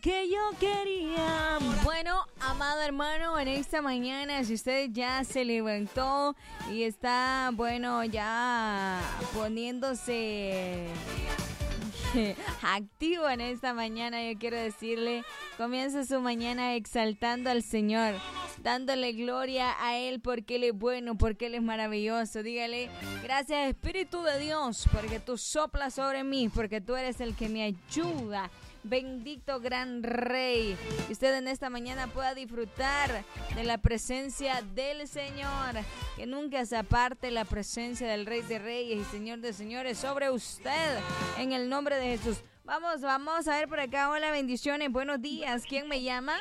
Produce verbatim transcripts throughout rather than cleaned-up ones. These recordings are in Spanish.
Que yo quería. Bueno, amado hermano, en esta mañana, si usted ya se levantó y está, bueno, ya poniéndose activo en esta mañana, yo quiero decirle, comienza su mañana exaltando al Señor, dándole gloria a Él porque Él es bueno, porque Él es maravilloso. Dígale, gracias Espíritu de Dios, porque tú soplas sobre mí, porque tú eres el que me ayuda. Bendito gran Rey. Que usted en esta mañana pueda disfrutar de la presencia del Señor. Que nunca se aparte la presencia del Rey de Reyes y Señor de Señores sobre usted. En el nombre de Jesús. Vamos, vamos a ver por acá. Hola, bendiciones. Buenos días. ¿Quién me llama?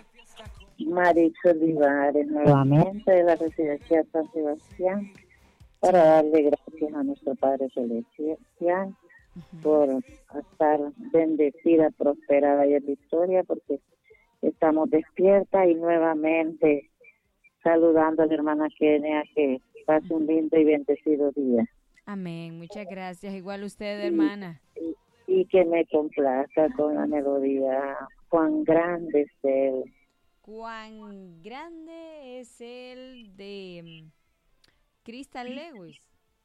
Maritza Olivares, nuevamente de la Residencia de San Sebastián, para darle gracias a nuestro Padre Celestial por estar bendecida, prosperada y en victoria, porque estamos despiertas y nuevamente saludando a la hermana Kenia, que pase un lindo y bendecido día. Amén, muchas gracias. Igual usted, hermana. Y, y, y que me complazca con la melodía. Cuán grande es Él. Cuán grande es el de Crystal Lewis.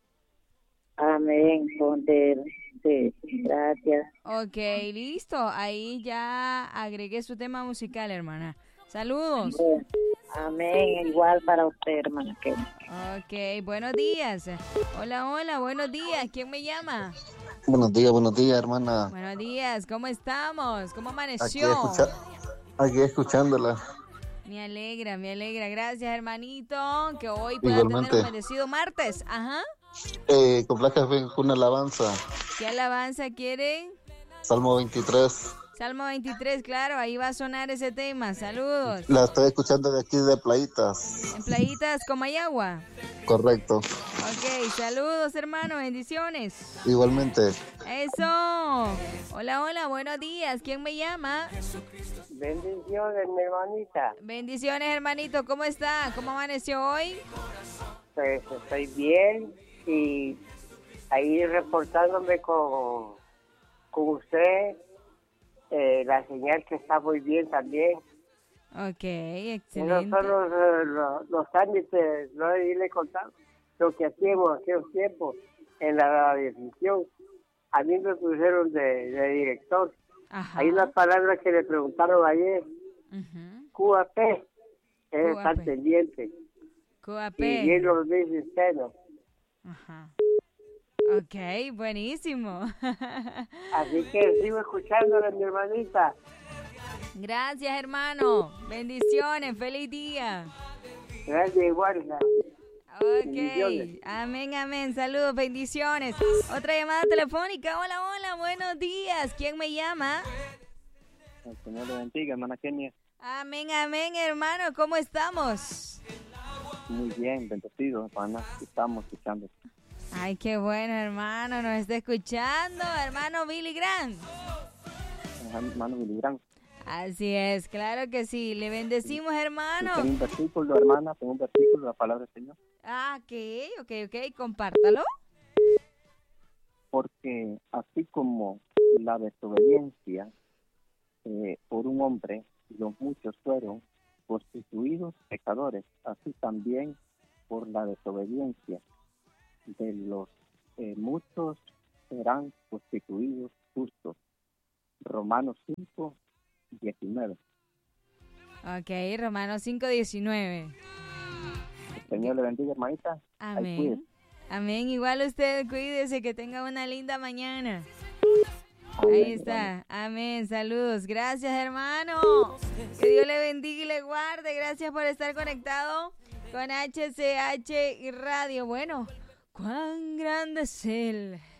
Amén, poder, sí, gracias. Ok, listo. Ahí ya agregué su tema musical, hermana. Saludos. Bueno, amén, igual para usted, hermana. Ok, buenos días. Hola, hola, buenos días. ¿Quién me llama? Buenos días, buenos días, hermana. Buenos días, ¿cómo estamos? ¿Cómo amaneció? Aquí, escucha, aquí escuchándola. Me alegra, me alegra. Gracias, hermanito. Que hoy pueda tener un bendecido martes. Ajá. Eh, con placas ven una alabanza. ¿Qué alabanza quieren? Salmo veintitrés. Salmo veintitrés, claro, ahí va a sonar ese tema. Saludos. La estoy escuchando de aquí de Playitas. ¿En Playitas como hay agua? Correcto. Ok, saludos, hermano, bendiciones. Igualmente. Eso. Hola, hola, buenos días. ¿Quién me llama? Bendiciones, mi hermanita. Bendiciones, hermanito. ¿Cómo está? ¿Cómo amaneció hoy? Pues estoy bien y ahí reportándome con, con usted. Eh, la señal que está muy bien también. Ok, excelente. No son los, los, los trámites, no le he contado lo que hacíamos aquellos tiempos en la radiodifusión. A mí me pusieron de, de director. Ajá. Hay una palabra que le preguntaron ayer. Uh-huh. Q A P. Es estar pendiente. Q A P. Y bien lo dice usted, ¿no? Ajá. Ok, buenísimo. Así que sigo escuchándola, mi hermanita. Gracias, hermano. Bendiciones, feliz día. Gracias, igual. Ok, amén, amén. Saludos, bendiciones. Otra llamada telefónica. Hola, hola, buenos días. ¿Quién me llama? El Señor le bendiga, hermana Kenia. Amén, amén, hermano. ¿Cómo estamos? Muy bien, bendecido, hermana. Estamos escuchando. Ay, qué bueno, hermano. Nos está escuchando, hermano Billy Grant. Hermano Billy Grant. Así es, claro que sí. Le bendecimos, hermano. Tengo un versículo, hermana, tengo un versículo de la palabra del Señor. Ah, ok, ok, ok. Compártalo. Porque así como la desobediencia eh, por un hombre, los muchos fueron constituidos pecadores, así también por la desobediencia de los eh, muchos serán constituidos justos. Romanos cinco, diecinueve. Ok, Romanos cinco, diecinueve. El Señor le bendiga, hermanita. Amén. Amén. Igual usted, cuídese, que tenga una linda mañana. Ahí está. Amén. Saludos. Gracias, hermano. Que Dios le bendiga y le guarde. Gracias por estar conectado con H C H y Radio. Bueno, cuán grande es Él.